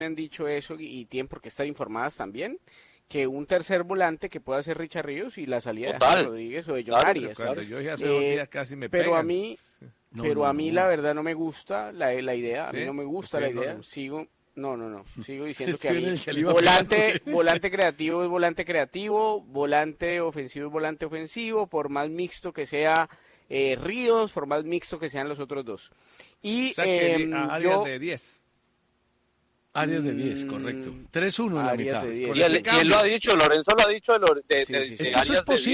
han dicho eso y tienen por qué estar informadas también, que un tercer volante que pueda ser Richard Ríos y la salida de James Rodríguez o de John Arias. Cuando yo dije hace 2 días casi me pero pegan. a mí, a mí la verdad no me gusta la idea, a mí no me gusta la idea, sigo diciendo que a mí volante creativo es volante creativo, volante ofensivo es volante ofensivo, por más mixto que sea Ríos, por más mixto que sean los otros dos. Y o sea que Arias de 10. Arias de 10, correcto. 3-1 en la mitad. Y él lo ha dicho, Lorenzo lo ha dicho de es que eso Arias es posible.